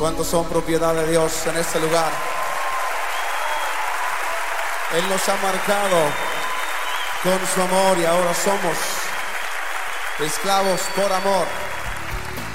¿Cuántos son propiedad de Dios en este lugar? Él nos ha marcado con su amor y ahora somos esclavos por amor.